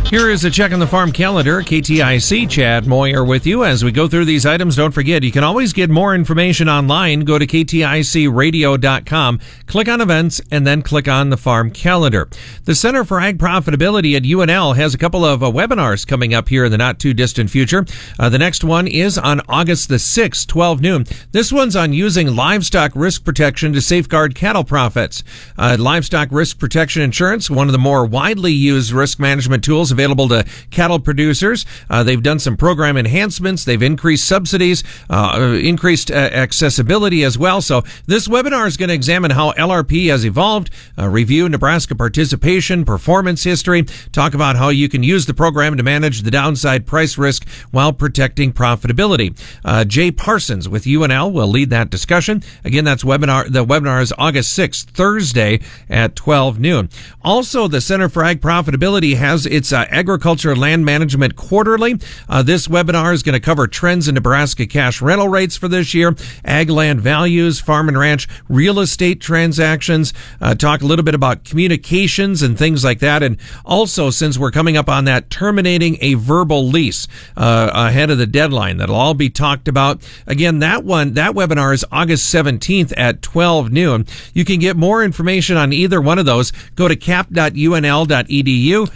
Here is a check on the farm calendar. KTIC, Chad Moyer with you. As we go through these items, don't forget, you can always get more information online. Go to kticradio.com, click on events, and then click on the farm calendar. The Center for Ag Profitability at UNL has a couple of webinars coming up here in the not-too-distant future. The next one is on August the 6th, 12 noon. This one's on using livestock risk protection to safeguard cattle profits. Livestock risk protection insurance, one of the more widely used risk management tools available to cattle producers. They've done some program enhancements. They've increased subsidies, increased accessibility as well. So this webinar is going to examine how LRP has evolved, review Nebraska participation, performance history, talk about how you can use the program to manage the downside price risk while protecting profitability. Jay Parsons with UNL will lead that discussion. Again, that's webinar. The webinar is August 6th, Thursday at 12 noon. Also, the Center for Ag Profitability has its Agriculture Land Management Quarterly. This webinar is going to cover trends in Nebraska cash rental rates for this year, ag land values, farm and ranch real estate transactions, talk a little bit about communications and things like that. And also, since we're coming up on that, terminating a verbal lease ahead of the deadline, that'll all be talked about. Again, that webinar is August 17th at 12 noon. You can get more information on either one of those. Go to cap.unl.edu,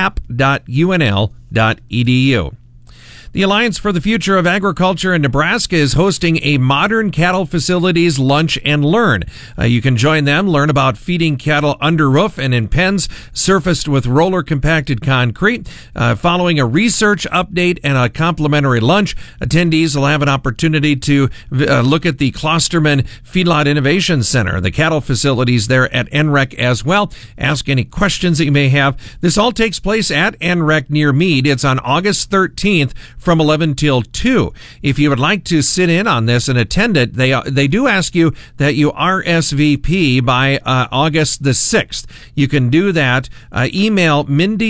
cap.unl.edu. The Alliance for the Future of Agriculture in Nebraska is hosting a Modern Cattle Facilities Lunch and Learn. You can join them, learn about feeding cattle under roof and in pens surfaced with roller compacted concrete. Following a research update and a complimentary lunch, attendees will have an opportunity to look at the Klosterman Feedlot Innovation Center, the cattle facilities there at NREC as well. Ask any questions that you may have. This all takes place at NREC near Meade. It's on August 13th. From 11 till 2. If you would like to sit in on this and attend it, they do ask you that you RSVP by August the 6th. You can do that. Email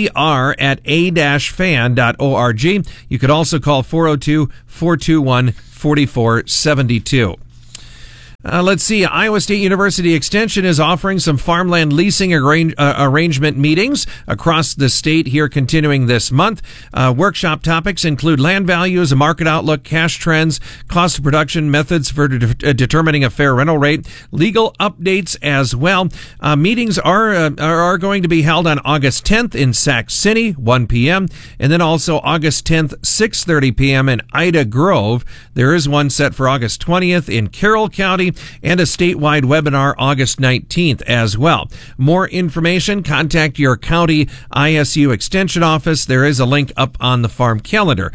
mindyr@a-fan.org. You could also call 402-421-4472. Let's see. Iowa State University Extension is offering some farmland leasing arrangement meetings across the state here continuing this month. Workshop topics include land values, a market outlook, cash trends, cost of production, methods for determining a fair rental rate, legal updates as well. Meetings are going to be held on August 10th in Sac City, 1 p.m., and then also August 10th, 6:30 p.m. in Ida Grove. There is one set for August 20th in Carroll County, and a statewide webinar August 19th as well. More information, contact your county ISU Extension office. There is a link up on the farm calendar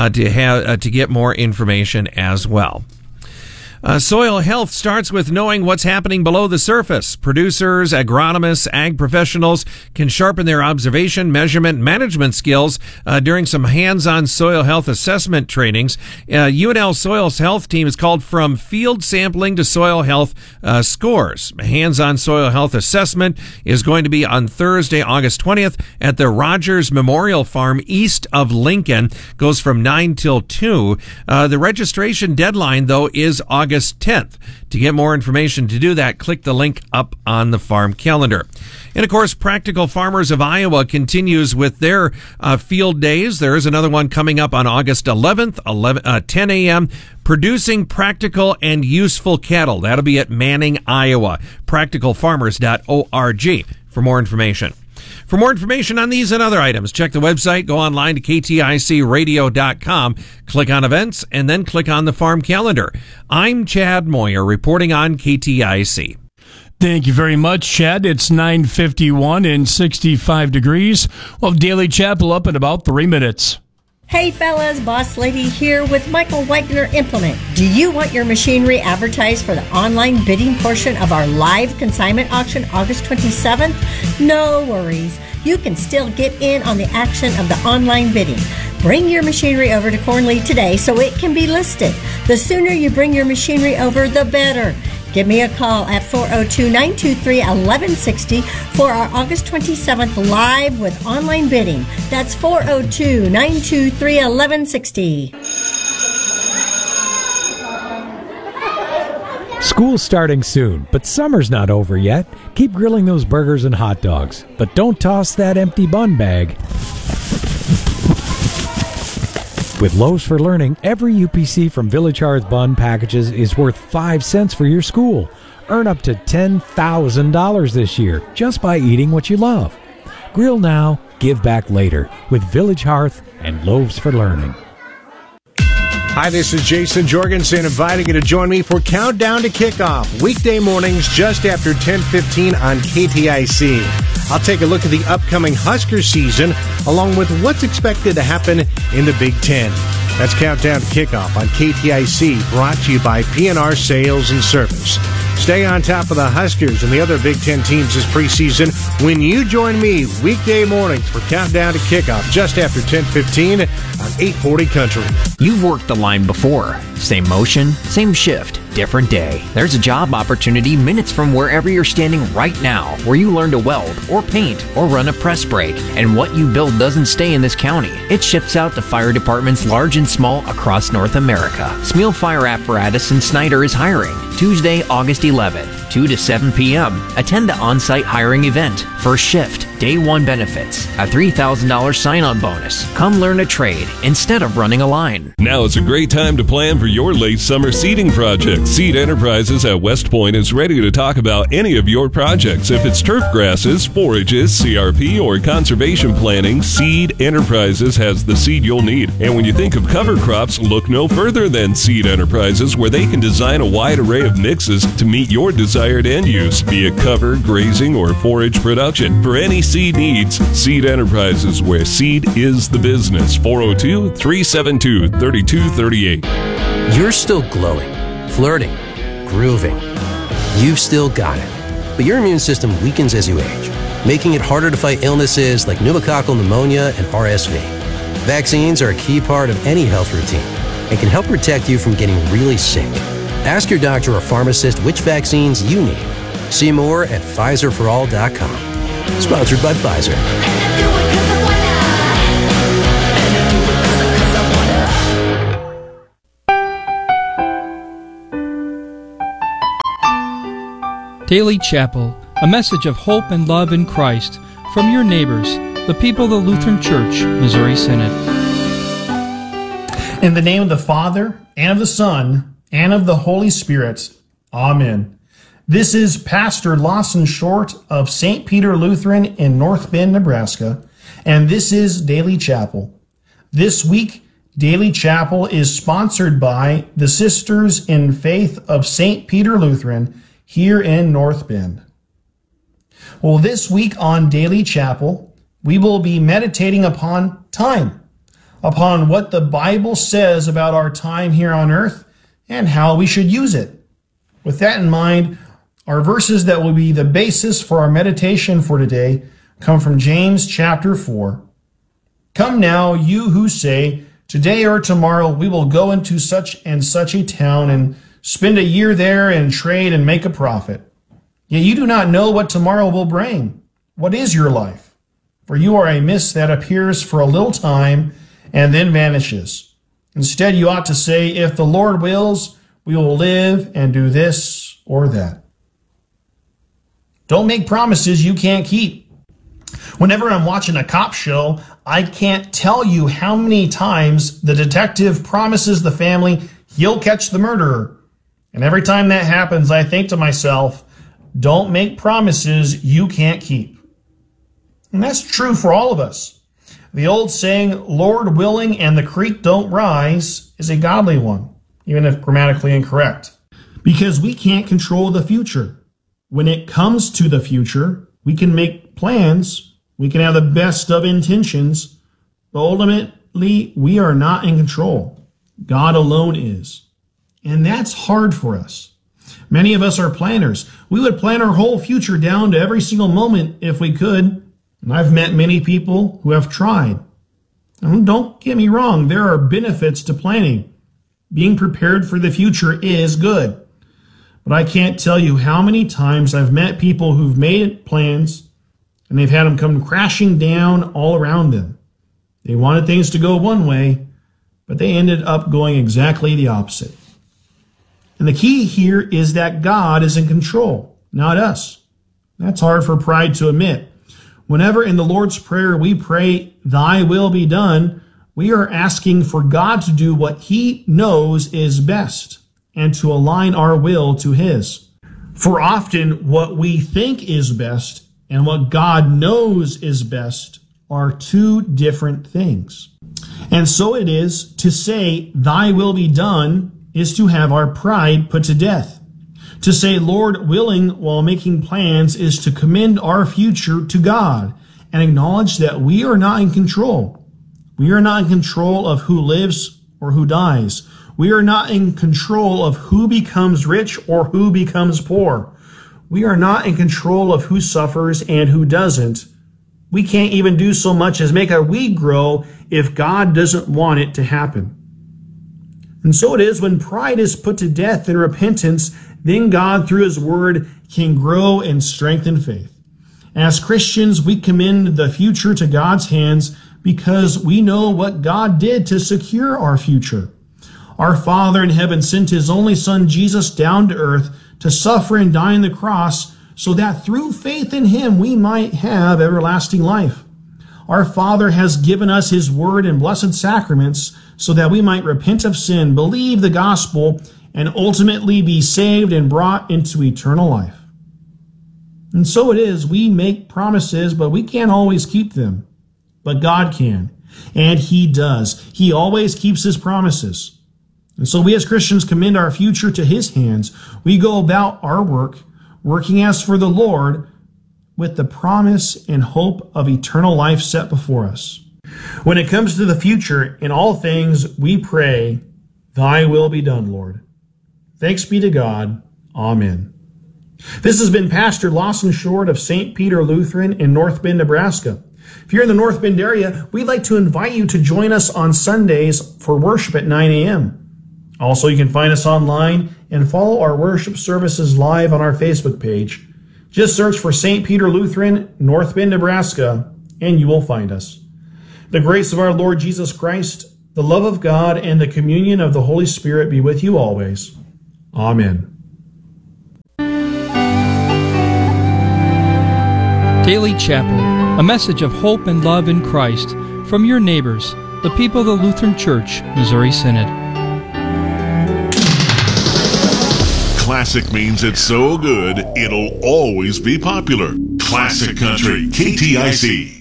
to get more information as well. Soil health starts with knowing what's happening below the surface. Producers, agronomists, ag professionals can sharpen their observation, measurement, management skills during some hands-on soil health assessment trainings. UNL Soils Health Team is called From Field Sampling to Soil Health Scores. Hands-on soil health assessment is going to be on Thursday, August 20th at the Rogers Memorial Farm east of Lincoln. Goes from 9 till 2. The registration deadline, though, is August 10th. To get more information to do that, click the link up on the farm calendar. And of course, Practical Farmers of Iowa continues with their field days. There is another one coming up on August 11th, 10 a.m., Producing Practical and Useful Cattle. That'll be at Manning, Iowa. practicalfarmers.org for more information. For more information on these and other items, check the website, go online to kticradio.com, click on events, and then click on the farm calendar. I'm Chad Moyer reporting on KTIC. Thank you very much, Chad. It's 9:51 and 65 degrees. We'll have Daily Chapel up in about 3 minutes. Hey fellas, Boss Lady here with Michael Wagner Implement. Do you want your machinery advertised for the online bidding portion of our live consignment auction August 27th? No worries. You can still get in on the action of the online bidding. Bring your machinery over to Cornley today so it can be listed. The sooner you bring your machinery over, the better. Give me a call at 402-923-1160 for our August 27th live with online bidding. That's 402-923-1160. School's starting soon, but summer's not over yet. Keep grilling those burgers and hot dogs, but don't toss that empty bun bag. With Loaves for Learning, every UPC from Village Hearth Bun packages is worth 5 cents for your school. Earn up to $10,000 this year just by eating what you love. Grill now, give back later with Village Hearth and Loaves for Learning. Hi, this is Jason Jorgensen inviting you to join me for Countdown to Kickoff, weekday mornings just after 10:15 on KTIC. I'll take a look at the upcoming Husker season along with what's expected to happen in the Big Ten. That's Countdown to Kickoff on KTIC, brought to you by PNR Sales and Service. Stay on top of the Huskers and the other Big Ten teams this preseason when you join me weekday mornings for Countdown to Kickoff just after 10:15 on 840 Country. You've worked the line before. Same motion, same shift, different day. There's a job opportunity minutes from wherever you're standing right now, where you learn to weld or paint or run a press brake. And what you build doesn't stay in this county. It ships out to fire departments large and small across North America. Smeal Fire Apparatus in Snyder is hiring. Tuesday, August 11th, 2 to 7 p.m. Attend the on-site hiring event. First shift, day one benefits, a $3,000 sign-on bonus. Come learn a trade instead of running a line. Now is a great time to plan for your late summer seeding project. Seed Enterprises at West Point is ready to talk about any of your projects. If it's turf grasses, forages, CRP, or conservation planning, Seed Enterprises has the seed you'll need. And when you think of cover crops, look no further than Seed Enterprises, where they can design a wide array of mixes to meet your desired end use, be it cover, grazing, or forage production. For any seed needs, Seed Enterprises, where seed is the business. 402-372-3238. You're still glowing, flirting, grooving. You've still got it. But your immune system weakens as you age, making it harder to fight illnesses like pneumococcal pneumonia and RSV. Vaccines are a key part of any health routine and can help protect you from getting really sick. Ask your doctor or pharmacist which vaccines you need. See more at PfizerForAll.com. Sponsored by Pfizer. Daily Chapel, a message of hope and love in Christ from your neighbors, the people of the Lutheran Church, Missouri Synod. In the name of the Father, and of the Son, and of the Holy Spirit. Amen. This is Pastor Lawson Short of St. Peter Lutheran in North Bend, Nebraska, and this is Daily Chapel. This week, Daily Chapel is sponsored by the Sisters in Faith of St. Peter Lutheran here in North Bend. Well, this week on Daily Chapel, we will be meditating upon time, upon what the Bible says about our time here on earth and how we should use it. With that in mind, our verses that will be the basis for our meditation for today come from James chapter 4. Come now, you who say, today or tomorrow we will go into such and such a town and spend a year there and trade and make a profit. Yet you do not know what tomorrow will bring. What is your life? For you are a mist that appears for a little time and then vanishes. Instead, you ought to say, if the Lord wills, we will live and do this or that. Don't make promises you can't keep. Whenever I'm watching a cop show, I can't tell you how many times the detective promises the family he'll catch the murderer. And every time that happens, I think to myself, don't make promises you can't keep. And that's true for all of us. The old saying, Lord willing and the creek don't rise, is a godly one, even if grammatically incorrect. Because we can't control the future. When it comes to the future, we can make plans, we can have the best of intentions, but ultimately, we are not in control. God alone is. And that's hard for us. Many of us are planners. We would plan our whole future down to every single moment if we could. And I've met many people who have tried. And don't get me wrong, there are benefits to planning. Being prepared for the future is good. But I can't tell you how many times I've met people who've made plans and they've had them come crashing down all around them. They wanted things to go one way, but they ended up going exactly the opposite. And the key here is that God is in control, not us. That's hard for pride to admit. Whenever in the Lord's Prayer we pray, thy will be done, We are asking for God to do what He knows is best and to align our will to His. For often what we think is best and what God knows is best are two different things. And so it is to say, "Thy will be done," is to have our pride put to death. To say, "Lord willing," while making plans is to commend our future to God and acknowledge that we are not in control. We are not in control of who lives or who dies. We are not in control of who becomes rich or who becomes poor. We are not in control of who suffers and who doesn't. We can't even do so much as make our weed grow if God doesn't want it to happen. And so it is when pride is put to death in repentance, then God, through His Word, can grow and strengthen faith. As Christians, we commend the future to God's hands because we know what God did to secure our future. Our Father in heaven sent His only Son, Jesus, down to earth to suffer and die on the cross so that through faith in Him we might have everlasting life. Our Father has given us His Word and blessed sacraments so that we might repent of sin, believe the gospel, and ultimately be saved and brought into eternal life. And so it is, we make promises, but we can't always keep them. But God can, and He does. He always keeps His promises. And so we as Christians commend our future to His hands. We go about our work, working as for the Lord, with the promise and hope of eternal life set before us. When it comes to the future, in all things we pray, "Thy will be done, Lord." Thanks be to God. Amen. This has been Pastor Lawson Short of St. Peter Lutheran in North Bend, Nebraska. If you're in the North Bend area, we'd like to invite you to join us on Sundays for worship at 9 a.m. Also, you can find us online and follow our worship services live on our Facebook page. Just search for St. Peter Lutheran, North Bend, Nebraska, and you will find us. The grace of our Lord Jesus Christ, the love of God, and the communion of the Holy Spirit be with you always. Amen. Daily Chapel, a message of hope and love in Christ from your neighbors, the people of the Lutheran Church, Missouri Synod. Classic means it's so good, it'll always be popular. Classic Country, KTIC.